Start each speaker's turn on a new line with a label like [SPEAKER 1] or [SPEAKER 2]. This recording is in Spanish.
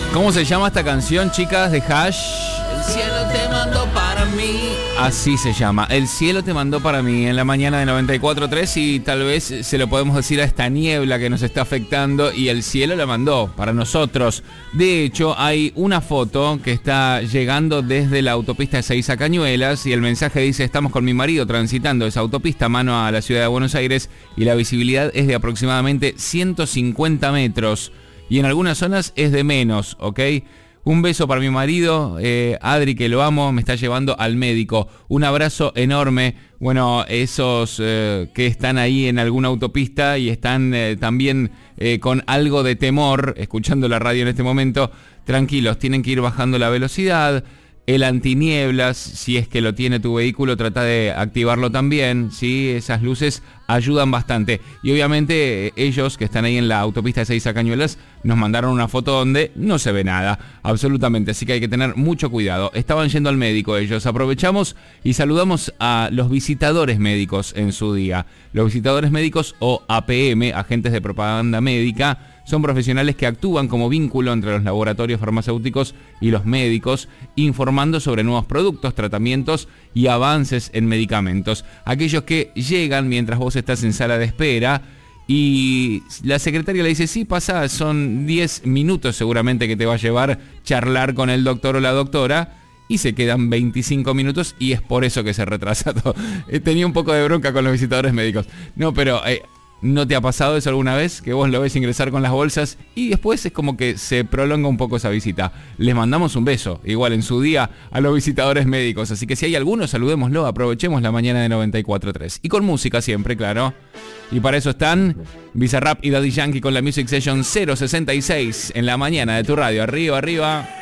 [SPEAKER 1] ¿Cómo se llama esta canción, chicas, de Hash?
[SPEAKER 2] El cielo te mandó para mí.
[SPEAKER 1] Así se llama, El cielo te mandó para mí, en la mañana de 94.3, y tal vez se lo podemos decir a esta niebla que nos está afectando, y el cielo la mandó para nosotros. De hecho, hay una foto que está llegando desde la autopista de Seiza Cañuelas, y el mensaje dice: estamos con mi marido transitando esa autopista mano a la ciudad de Buenos Aires, y la visibilidad es de aproximadamente 150 metros. Y en algunas zonas es de menos, ¿ok? Un beso para mi marido, Adri, que lo amo, me está llevando al médico. Un abrazo enorme. Bueno, esos que están ahí en alguna autopista y están también con algo de temor, escuchando la radio en este momento, tranquilos, tienen que ir bajando la velocidad. El antinieblas, si es que lo tiene tu vehículo, trata de activarlo también, ¿sí? Esas luces ayudan bastante. Y obviamente ellos que están ahí en la autopista de Seiza Cañuelas nos mandaron una foto donde no se ve nada, absolutamente. Así que hay que tener mucho cuidado. Estaban yendo al médico ellos. Aprovechamos y saludamos a los visitadores médicos en su día. Los visitadores médicos, o APM, agentes de propaganda médica, son profesionales que actúan como vínculo entre los laboratorios farmacéuticos y los médicos, informando sobre nuevos productos, tratamientos y avances en medicamentos. Aquellos que llegan mientras vos estás en sala de espera y la secretaria le dice: sí, pasa, son 10 minutos seguramente que te va a llevar charlar con el doctor o la doctora, y se quedan 25 minutos y es por eso que se retrasa todo. Tenía un poco de bronca con los visitadores médicos. No, pero... ¿no te ha pasado eso alguna vez? Que vos lo ves ingresar con las bolsas y después es como que se prolonga un poco esa visita. Les mandamos un beso, igual en su día, a los visitadores médicos. Así que si hay alguno, saludémoslo, aprovechemos la mañana de 94.3. Y con música siempre, claro. Y para eso están Bizarrap y Daddy Yankee con la Music Session 066 en la mañana de tu radio. Arriba, arriba.